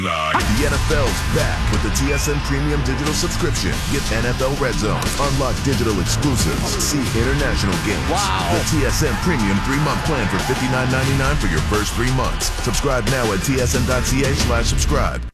The NFL's back with the TSN Premium Digital subscription. Get NFL Red Zone, unlock digital exclusives, see international games. Wow. The TSN Premium 3-month plan for $59.99 for your first 3 months. Subscribe now at tsn.ca/subscribe.